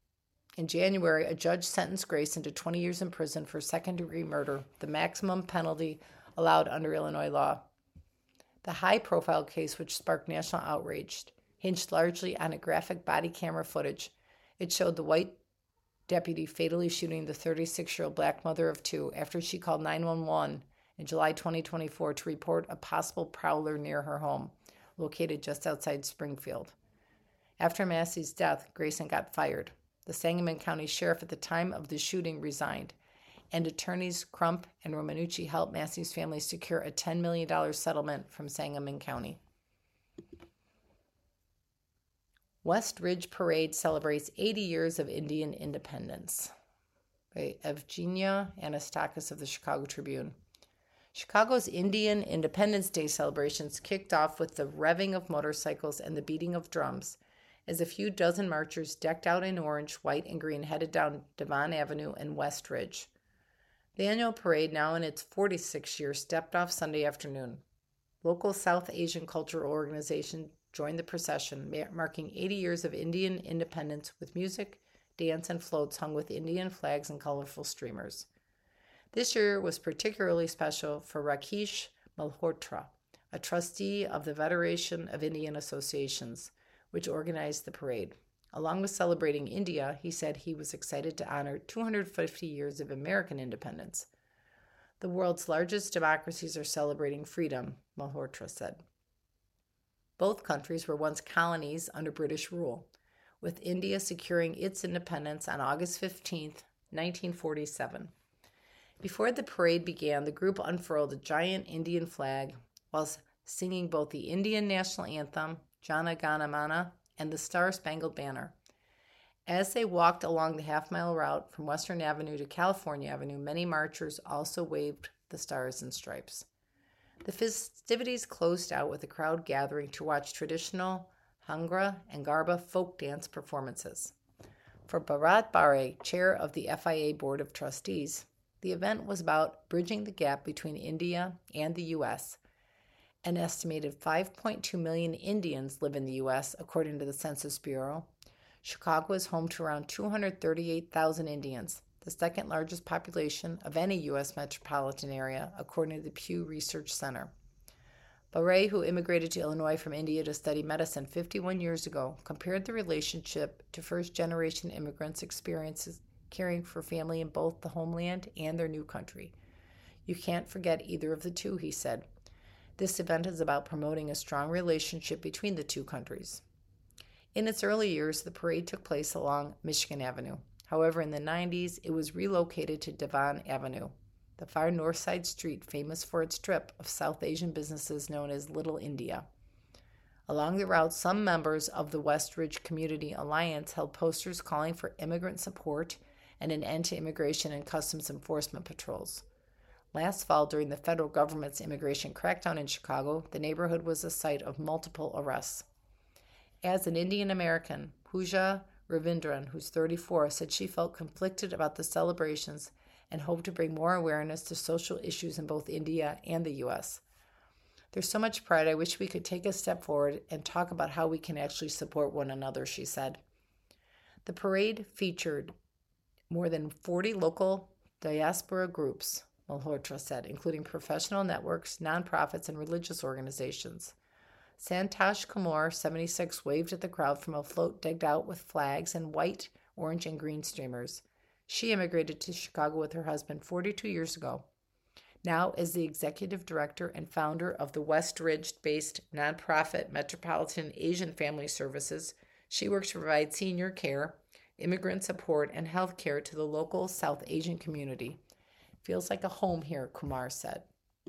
In January, a judge sentenced Grayson to 20 years in prison for second-degree murder, the maximum penalty allowed under Illinois law. The high-profile case, which sparked national outrage, hinged largely on a graphic body camera footage. It showed the white deputy fatally shooting the 36-year-old black mother of two after she called 911 in July 2024 to report a possible prowler near her home, located just outside Springfield. After Massey's death, Grayson got fired. The Sangamon County Sheriff at the time of the shooting resigned, and attorneys Crump and Romanucci helped Massey's family secure a $10 million settlement from Sangamon County. West Ridge Parade celebrates 80 years of Indian independence. By Evgenia Anastakis of the Chicago Tribune. Chicago's Indian Independence Day celebrations kicked off with the revving of motorcycles and the beating of drums as a few dozen marchers decked out in orange, white, and green headed down Devon Avenue and West Ridge. The annual parade, now in its 46th year, stepped off Sunday afternoon. Local South Asian cultural organizations joined the procession, marking 80 years of Indian independence with music, dance, and floats hung with Indian flags and colorful streamers. This year was particularly special for Rakesh Malhotra, a trustee of the Federation of Indian Associations, which organized the parade. Along with celebrating India, he said he was excited to honor 250 years of American independence. The world's largest democracies are celebrating freedom, Malhotra said. Both countries were once colonies under British rule, with India securing its independence on August 15, 1947. Before the parade began, the group unfurled a giant Indian flag while singing both the Indian national anthem, Jana Gana Mana, and the Star-Spangled Banner. As they walked along the half-mile route from Western Avenue to California Avenue, many marchers also waved the stars and stripes. The festivities closed out with a crowd gathering to watch traditional Bhangra and Garba folk dance performances. For Bharat Bare, chair of the FIA Board of Trustees, the event was about bridging the gap between India and the U.S. An estimated 5.2 million Indians live in the U.S., according to the Census Bureau. Chicago is home to around 238,000 Indians, the second largest population of any U.S. metropolitan area, according to the Pew Research Center. Bare, who immigrated to Illinois from India to study medicine 51 years ago, compared the relationship to first-generation immigrants' experiences caring for family in both the homeland and their new country. You can't forget either of the two, he said. This event is about promoting a strong relationship between the two countries. In its early years, the parade took place along Michigan Avenue. However, in the 90s, it was relocated to Devon Avenue, the far north side street famous for its strip of South Asian businesses known as Little India. Along the route, some members of the West Ridge Community Alliance held posters calling for immigrant support and an end to immigration and customs enforcement patrols. Last fall, during the federal government's immigration crackdown in Chicago, the neighborhood was the site of multiple arrests. As an Indian American, Pooja Ravindran, who's 34, said she felt conflicted about the celebrations and hoped to bring more awareness to social issues in both India and the U.S. There's so much pride. I wish we could take a step forward and talk about how we can actually support one another, she said. The parade featured more than 40 local diaspora groups, Malhotra said, including professional networks, nonprofits, and religious organizations. Santosh Kumar, 76, waved at the crowd from a float decked out with flags and white, orange, and green streamers. She immigrated to Chicago with her husband 42 years ago. Now, as the executive director and founder of the West Ridge-based nonprofit Metropolitan Asian Family Services, she works to provide senior care, immigrant support, and health care to the local South Asian community. Feels like a home here, Kumar said.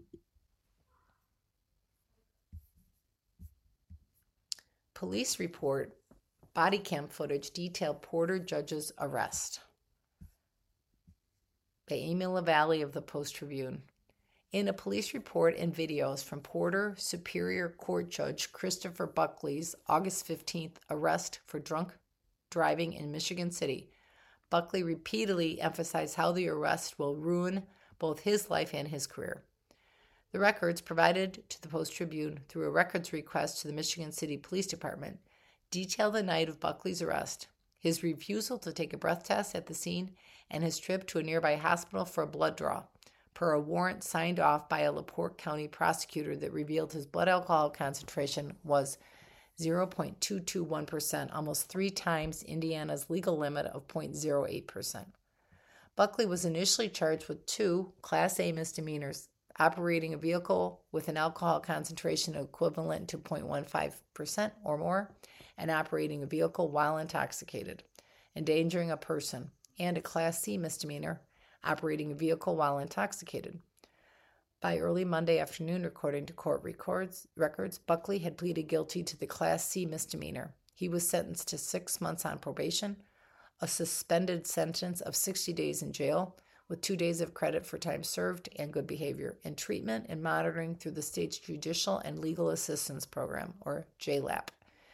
Police report body cam footage detailed Porter judge's arrest. By Amy LaValle of the Post-Tribune. In a police report and videos from Porter Superior Court Judge Christopher Buckley's August 15th arrest for drunk driving in Michigan City, Buckley repeatedly emphasized how the arrest will ruin both his life and his career. The records provided to the Post-Tribune through a records request to the Michigan City Police Department detail the night of Buckley's arrest, his refusal to take a breath test at the scene, and his trip to a nearby hospital for a blood draw, per a warrant signed off by a LaPorte County prosecutor that revealed his blood alcohol concentration was 0.221%, almost 3 times Indiana's legal limit of 0.08%. Buckley was initially charged with 2 Class A misdemeanors, operating a vehicle with an alcohol concentration equivalent to 0.15% or more, and operating a vehicle while intoxicated, endangering a person, and a Class C misdemeanor, operating a vehicle while intoxicated. By early Monday afternoon, according to court records, Buckley had pleaded guilty to the Class C misdemeanor. He was sentenced to 6 months on probation, a suspended sentence of 60 days in jail, with 2 days of credit for time served and good behavior, and treatment and monitoring through the state's Judicial and Legal Assistance Program, or JLAP.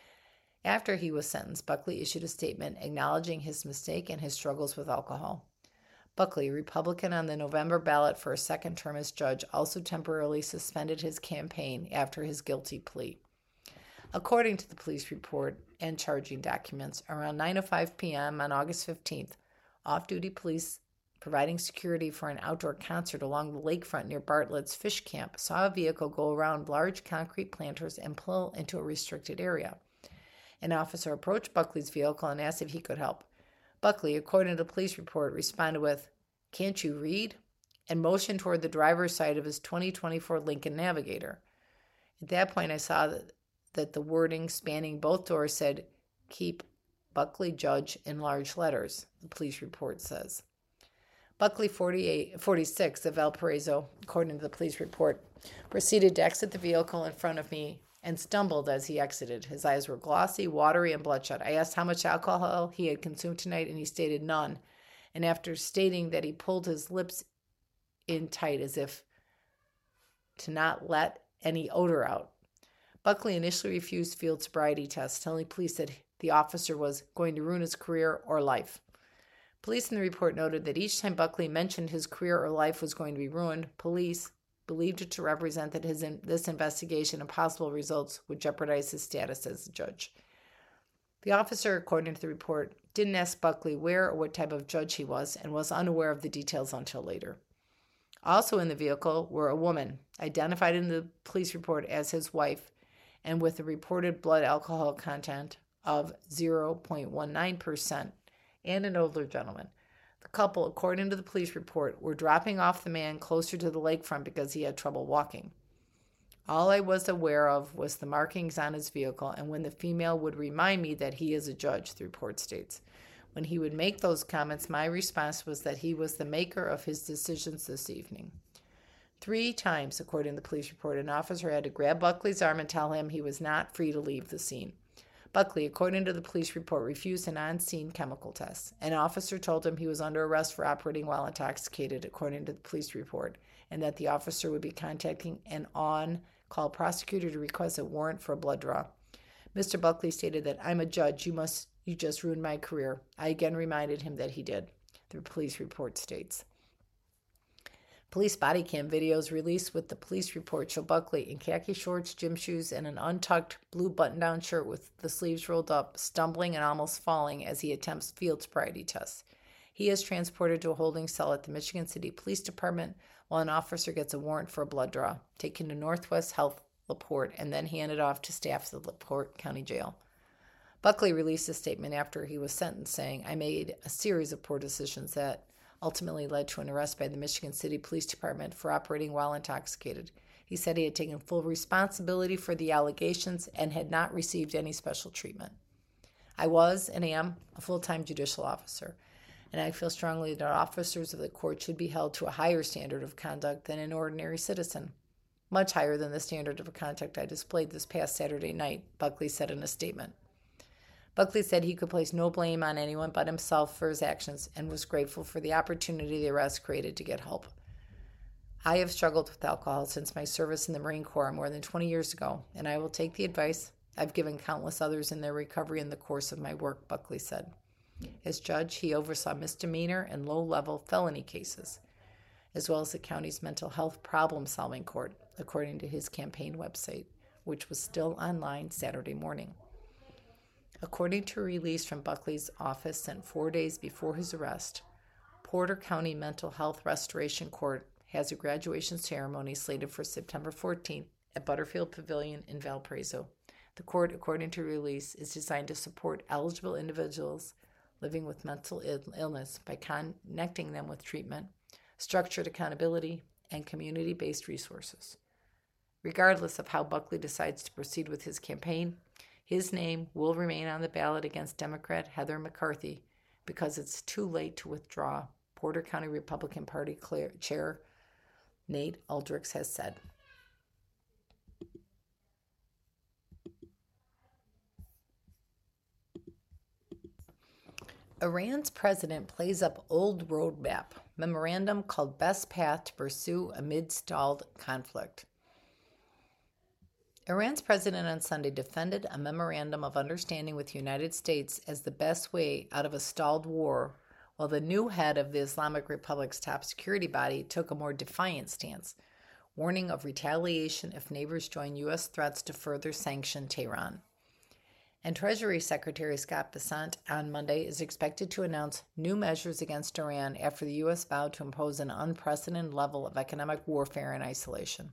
After he was sentenced, Buckley issued a statement acknowledging his mistake and his struggles with alcohol. Buckley, Republican on the November ballot for a second term as judge, also temporarily suspended his campaign after his guilty plea. According to the police report and charging documents, around 9:05 p.m. on August 15th, off-duty police providing security for an outdoor concert along the lakefront near Bartlett's Fish Camp saw a vehicle go around large concrete planters and pull into a restricted area. An officer approached Buckley's vehicle and asked if he could help. Buckley, according to the police report, responded with, "Can't you read?" and motioned toward the driver's side of his 2024 Lincoln Navigator. At that point, I saw that the wording spanning both doors said, "Keep Buckley Judge" in large letters, the police report says. Buckley, 46, of Valparaiso, according to the police report, proceeded to exit the vehicle in front of me and stumbled as he exited. His eyes were glossy, watery, and bloodshot. I asked how much alcohol he had consumed tonight, and he stated none. And after stating that he pulled his lips in tight as if to not let any odor out. Buckley initially refused field sobriety tests, telling police that the officer was going to ruin his career or life. Police in the report noted that each time Buckley mentioned his career or life was going to be ruined, police believed it to represent that this investigation and possible results would jeopardize his status as a judge. The officer, according to the report, didn't ask Buckley where or what type of judge he was and was unaware of the details until later. Also in the vehicle were a woman, identified in the police report as his wife, and with a reported blood alcohol content of 0.19%, and an older gentleman. The couple, according to the police report, were dropping off the man closer to the lakefront because he had trouble walking. All I was aware of was the markings on his vehicle and when the female would remind me that he is a judge, the report states. When he would make those comments, my response was that he was the maker of his decisions this evening. 3 times, according to the police report, an officer had to grab Buckley's arm and tell him he was not free to leave the scene. Buckley, according to the police report, refused an on-scene chemical test. An officer told him he was under arrest for operating while intoxicated, according to the police report, and that the officer would be contacting an on-call prosecutor to request a warrant for a blood draw. Mr. Buckley stated that, "I'm a judge. You just ruined my career." I again reminded him that he did, the police report states. Police body cam videos released with the police report show Buckley in khaki shorts, gym shoes, and an untucked blue button-down shirt with the sleeves rolled up, stumbling and almost falling as he attempts field sobriety tests. He is transported to a holding cell at the Michigan City Police Department while an officer gets a warrant for a blood draw, taken to Northwest Health LaPorte, and then handed off to staff of the LaPorte County Jail. Buckley released a statement after he was sentenced saying, "I made a series of poor decisions that ultimately led to an arrest by the Michigan City Police Department for operating while intoxicated." He said he had taken full responsibility for the allegations and had not received any special treatment. "I was and am a full-time judicial officer, and I feel strongly that officers of the court should be held to a higher standard of conduct than an ordinary citizen, much higher than the standard of conduct I displayed this past Saturday night," Buckley said in a statement. Buckley said he could place no blame on anyone but himself for his actions and was grateful for the opportunity the arrest created to get help. "I have struggled with alcohol since my service in the Marine Corps more than 20 years ago, and I will take the advice I've given countless others in their recovery in the course of my work," Buckley said. As judge, he oversaw misdemeanor and low-level felony cases, as well as the county's mental health problem-solving court, according to his campaign website, which was still online Saturday morning. According to a release from Buckley's office sent 4 days before his arrest, Porter County Mental Health Restoration Court has a graduation ceremony slated for September 14th at Butterfield Pavilion in Valparaiso. The court, according to a release, is designed to support eligible individuals living with mental illness by connecting them with treatment, structured accountability, and community-based resources. Regardless of how Buckley decides to proceed with his campaign, his name will remain on the ballot against Democrat Heather McCarthy because it's too late to withdraw, Porter County Republican Party Chair Nate Aldrich has said. Iran's president plays up old roadmap, memorandum called best path to pursue amid stalled conflict. Iran's president on Sunday defended a memorandum of understanding with the United States as the best way out of a stalled war, while the new head of the Islamic Republic's top security body took a more defiant stance, warning of retaliation if neighbors join U.S. threats to further sanction Tehran. And Treasury Secretary Scott Bessent on Monday is expected to announce new measures against Iran after the U.S. vowed to impose an unprecedented level of economic warfare and isolation.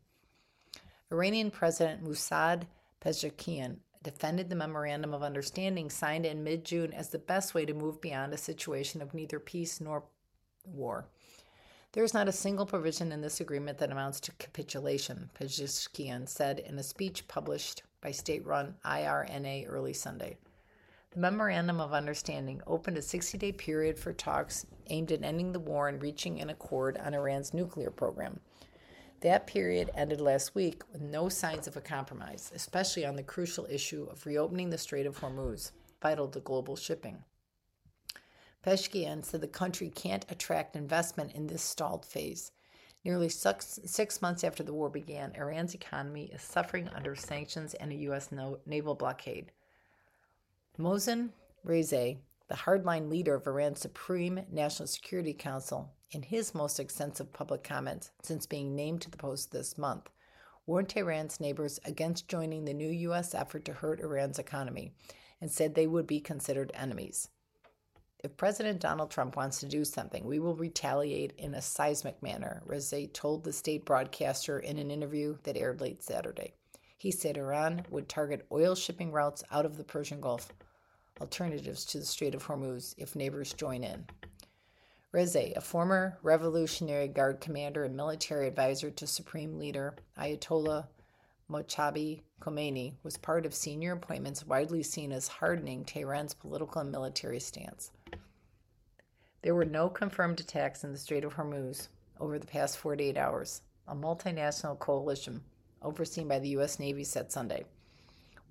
Iranian President Mossad Pezeshkian defended the Memorandum of Understanding signed in mid-June as the best way to move beyond a situation of neither peace nor war. There is not a single provision in this agreement that amounts to capitulation, Pezeshkian said in a speech published by state-run IRNA early Sunday. The Memorandum of Understanding opened a 60-day period for talks aimed at ending the war and reaching an accord on Iran's nuclear program. That period ended last week with no signs of a compromise, especially on the crucial issue of reopening the Strait of Hormuz, vital to global shipping. Pezeshkian said the country can't attract investment in this stalled phase. Nearly 6 months after the war began, Iran's economy is suffering under sanctions and a U.S. naval blockade. Mohsen Rezai, the hardline leader of Iran's Supreme National Security Council, in his most extensive public comments since being named to the post this month, warned Tehran's neighbors against joining the new U.S. effort to hurt Iran's economy and said they would be considered enemies. "If President Donald Trump wants to do something, we will retaliate in a seismic manner," Rezai told the state broadcaster in an interview that aired late Saturday. He said Iran would target oil shipping routes out of the Persian Gulf, alternatives to the Strait of Hormuz, if neighbors join in. Rezai, a former Revolutionary Guard commander and military advisor to Supreme Leader Ayatollah Mojtaba Khomeini, was part of senior appointments widely seen as hardening Tehran's political and military stance. There were no confirmed attacks in the Strait of Hormuz over the past 48 hours, a multinational coalition overseen by the U.S. Navy said Sunday.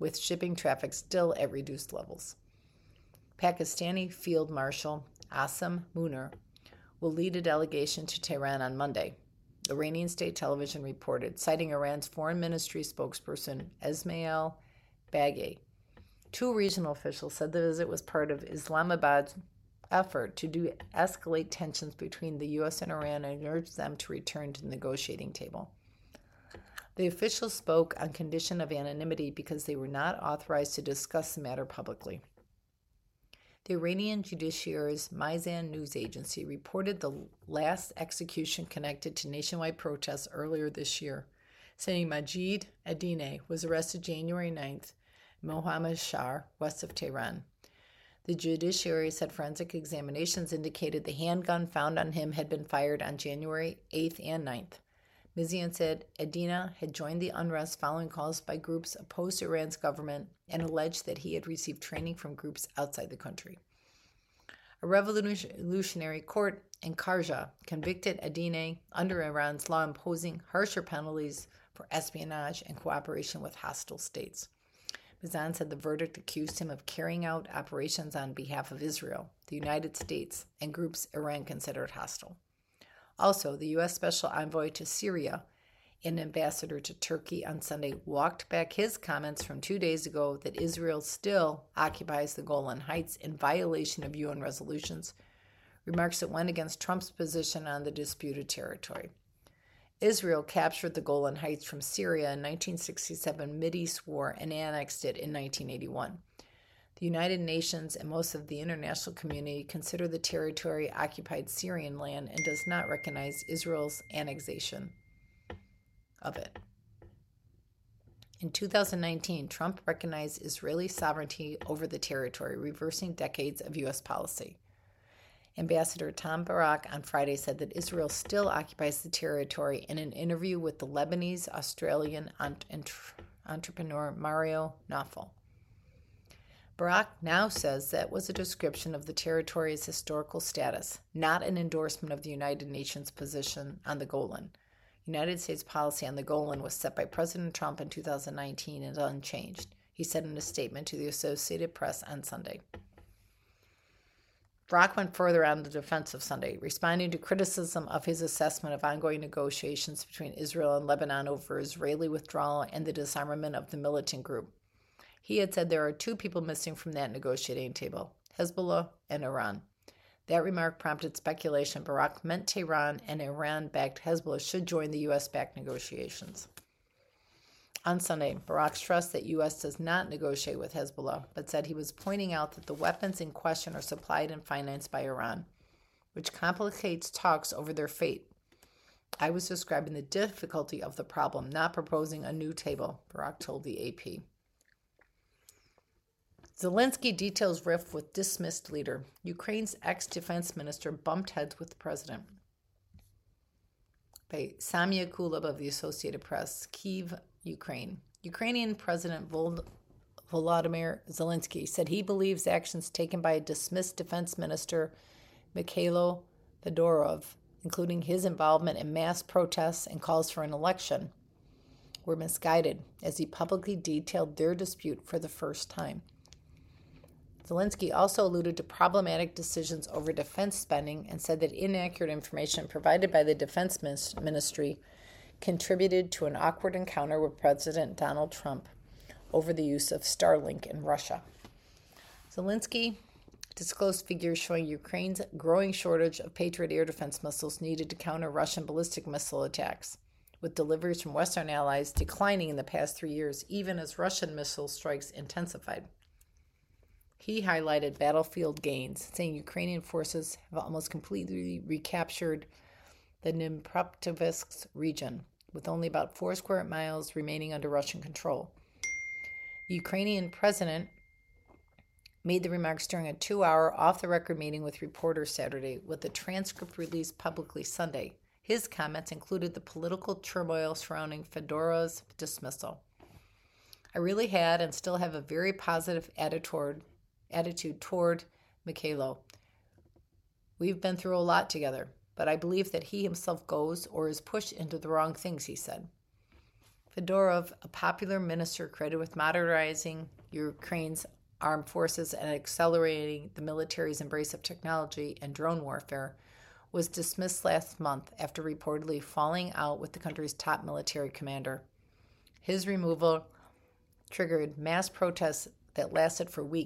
with shipping traffic still at reduced levels. Pakistani Field Marshal Asim Munir will lead a delegation to Tehran on Monday, Iranian state television reported, citing Iran's foreign ministry spokesperson Esmail Baghaei. Two regional officials said the visit was part of Islamabad's effort to de-escalate tensions between the U.S. and Iran and urged them to return to the negotiating table. The officials spoke on condition of anonymity because they were not authorized to discuss the matter publicly. The Iranian judiciary's Mizan news agency reported the last execution connected to nationwide protests earlier this year, saying Majid Adineh was arrested January 9th in Mohammad Shah, west of Tehran. The judiciary said forensic examinations indicated the handgun found on him had been fired on January 8th and 9th. Mizan said Adineh had joined the unrest following calls by groups opposed to Iran's government and alleged that he had received training from groups outside the country. A revolutionary court in Sharjah convicted Adineh under Iran's law imposing harsher penalties for espionage and cooperation with hostile states. Mizan said the verdict accused him of carrying out operations on behalf of Israel, the United States, and groups Iran considered hostile. Also, the U.S. Special Envoy to Syria and Ambassador to Turkey on Sunday walked back his comments from 2 days ago that Israel still occupies the Golan Heights in violation of UN resolutions, remarks that went against Trump's position on the disputed territory. Israel captured the Golan Heights from Syria in 1967 Mideast War and annexed it in 1981. The United Nations and most of the international community consider the territory occupied Syrian land and does not recognize Israel's annexation of it. In 2019, Trump recognized Israeli sovereignty over the territory, reversing decades of U.S. policy. Ambassador Tom Barak on Friday said that Israel still occupies the territory in an interview with the Lebanese-Australian entrepreneur Mario Nawfal. Barak now says that was a description of the territory's historical status, not an endorsement of the United Nations position on the Golan. United States policy on the Golan was set by President Trump in 2019 and is unchanged, he said in a statement to the Associated Press on Sunday. Barak went further on the defensive Sunday, responding to criticism of his assessment of ongoing negotiations between Israel and Lebanon over Israeli withdrawal and the disarmament of the militant group. He had said there are two people missing from that negotiating table, Hezbollah and Iran. That remark prompted speculation Barak meant Tehran and Iran-backed Hezbollah should join the U.S.-backed negotiations. On Sunday, Barak stressed that U.S. does not negotiate with Hezbollah, but said he was pointing out that the weapons in question are supplied and financed by Iran, which complicates talks over their fate. I was describing the difficulty of the problem, not proposing a new table, Barak told the AP. Zelensky details rift with dismissed leader. Ukraine's ex-defense minister bumped heads with the president. By Samya Kulub of the Associated Press, Kyiv, Ukraine. Ukrainian President Volodymyr Zelensky said he believes actions taken by a dismissed defense minister, Mikhailo Fedorov, including his involvement in mass protests and calls for an election, were misguided, as he publicly detailed their dispute for the first time. Zelensky also alluded to problematic decisions over defense spending and said that inaccurate information provided by the defense ministry contributed to an awkward encounter with President Donald Trump over the use of Starlink in Russia. Zelensky disclosed figures showing Ukraine's growing shortage of Patriot air defense missiles needed to counter Russian ballistic missile attacks, with deliveries from Western allies declining in the past 3 years, even as Russian missile strikes intensified. He highlighted battlefield gains, saying Ukrainian forces have almost completely recaptured the Dnipropetrovsk region, with only about 4 square miles remaining under Russian control. The Ukrainian president made the remarks during a 2-hour off-the-record meeting with reporters Saturday, with the transcript released publicly Sunday. His comments included the political turmoil surrounding Fedorov's dismissal. I really had and still have a very positive attitude toward Mikhailo. We've been through a lot together, but I believe that he himself goes or is pushed into the wrong things, he said. Fedorov, a popular minister credited with modernizing Ukraine's armed forces and accelerating the military's embrace of technology and drone warfare, was dismissed last month after reportedly falling out with the country's top military commander. His removal triggered mass protests that lasted for weeks